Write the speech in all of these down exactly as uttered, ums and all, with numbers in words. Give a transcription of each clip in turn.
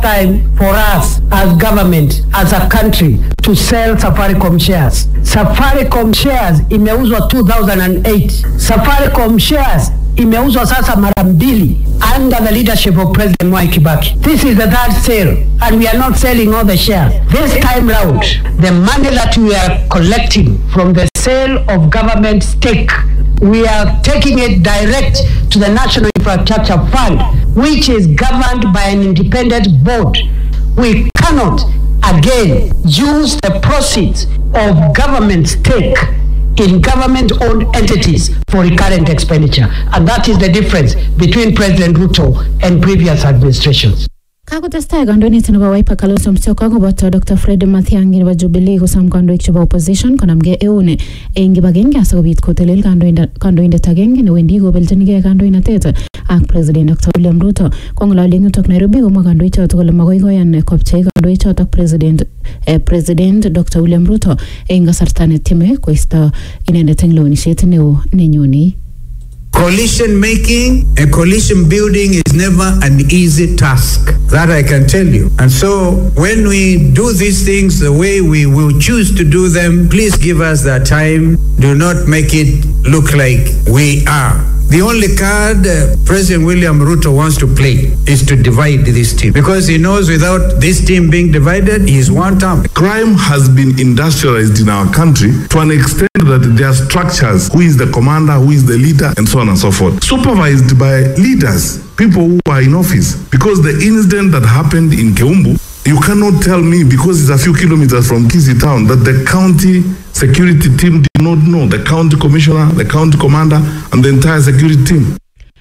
time for us as government, as a country, to sell Safaricom shares. Safaricom shares imeuzwa two thousand eight. Safaricom shares imeuzwa sasa mara mbili under the leadership of President Mwai Kibaki. This is the third sale, and we are not selling all the shares. This time round, the money that we are collecting from the sale of government stake, we are taking it direct to the National Infrastructure Fund, which is governed by an independent board. We cannot again use the proceeds of government stake in government-owned entities for recurrent expenditure. And that is the difference between President Ruto and previous administrations. Kakotestai kandoindet nebo Wiper Kalonzo Musyoka koboto Doctor Fred Matiang'i nebo Jubilee kosom kandoik chebo opposition konamgei eun eng kibagenge asikobit kotelel kandoindet agenge newendi kobeljinigei kandoinatet ak President Doctor William Ruto. Kong'ololi eng yutok Nairobi komwa kandoichoto kole makoi koyan kopchei kandoichoto President eh, President Doctor William Ruto eng kasarta netieme koisto inendet eng lewenisiet neo nenyoni. Coalition making and coalition building is never an easy task. That I can tell you. And so when we do these things the way we will choose to do them, please give us that time. Do not make it look like we are. The only card uh, President William Ruto wants to play is to divide this team, because he knows without this team being divided, he is one term. Crime has been industrialized in our country to an extent that there are structures. Who is the commander, who is the leader, and so on and so forth. Supervised by leaders, people who are in office. Because the incident that happened in Keumbu, you cannot tell me, because it's a few kilometers from Kisii town, that the county security team did not know. The county commissioner, the county commander, and the entire security team.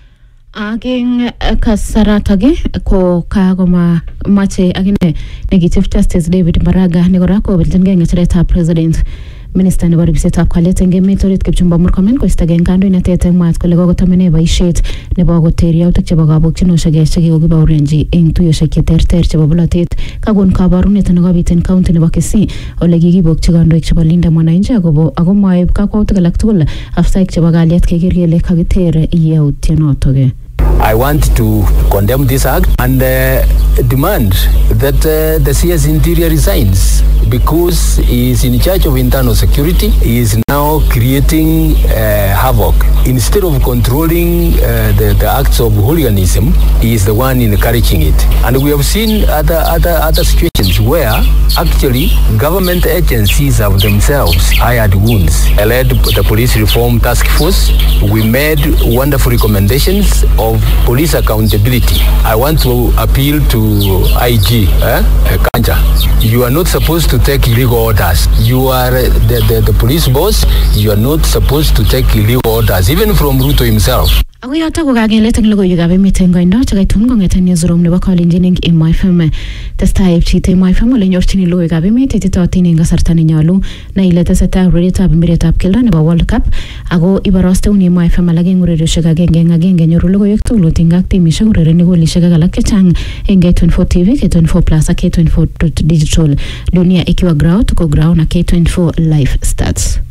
Aging kasaratage ko kagoma mache agine Chief Justice David Maraga negorako beljinge ngecheta President Minister nebo ribsetab kalyet eng emet orit Kipchumba Murkomen koistogen kandoinatet eng mwaat kole kokotamene boisiet nebo koter yautik chebo kabokchinoshek chekikokibaorionji eng tuyoshek cheterter chebo bolotet kakon kabarunet nekobit eng county nebo Kisii ole kikibokchi kandoik chebo Linda Mwananchi akobo ako moib kakwautik alak tugul afsaik chebo kalyet keker kele kakiter yautyonotok. I want to condemn this act and uh, demand that uh, the C S Interior resigns, because he is in charge of internal security. He is now creating uh, havoc. Instead of controlling uh, the, the acts of hooliganism, he is the one encouraging it. And we have seen other, other, other situations where actually government agencies have themselves hired goons. I led the police reform task force. We made wonderful recommendations of police accountability. I want to appeal to I G eh? Kanja. You are not supposed to take illegal orders. You are the, the, the police boss. You are not supposed to take illegal orders, even from Ruto himself. Ako yata ko kagelet eng logoiwekab emet eng koindo chekaitun kong'eten newsroom nebo Kalenjin eng M Y F M. Testai epchite M Y F M ole nyorchini logoiwekab emet ititootin eng kasarta nenyolu na ile tesetai urerietab mpiretab keldo nebo World Cup ako ibarasteun M Y F M alak eng urerioshek agenge eng agenge nyoru logoiwek tugul tingak timishek urerenik golishek ak alak chechang eng K twenty-four T V, K twenty-four Plus ak K twenty-four Digital. Dunia ikiwa grau tuko grau na K twenty-four Live Stats.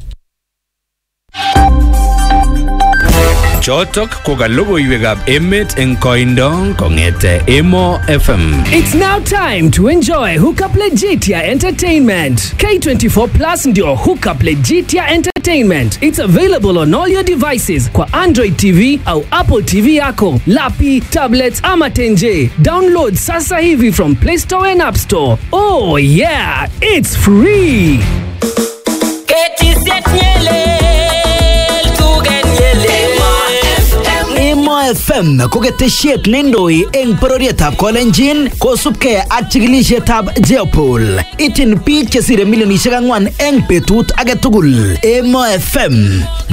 Chotok ko ka logoiwekab emet eng koindo kong'ete Emo F M. It's now time to enjoy Hookup Legitia Entertainment. K twenty-four Plus ndio Hookup Legitia Entertainment. It's available on all your devices kwa Android T V au Apple T V yako, lapi, tablets ama tenje. Download sasa hivi from Play Store and App Store. Oh yeah, it's free. Emo F M ko ketesiet neindoi eng bororietab Kalenjin kosubkei ak chikilisietab Jeopol. Ityin biik chesire milionisiek ang'wan eng betut age tugul. Emo F M